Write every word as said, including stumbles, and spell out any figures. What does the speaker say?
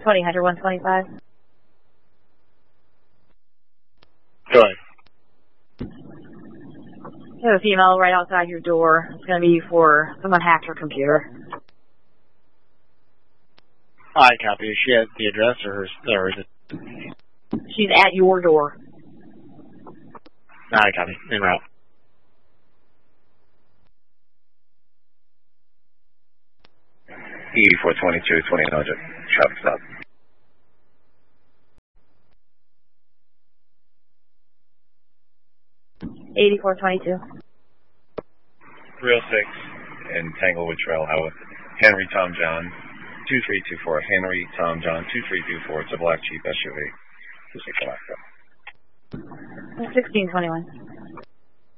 twenty Hunter one twenty-five. Go ahead. You have a female right outside your door. It's going to be for someone hacked her computer. I copy. Is she at the address or, her, or is it? She's at your door. I copy. En route. E four twenty-two, twenty hundred. Traffic stop. eighty-four twenty-two. three oh six in Tanglewood Trail, Howard. Henry Tom John, two three two four. Henry Tom John, two three two four. It's a black Jeep S U V. two six Alaska. sixteen twenty-one.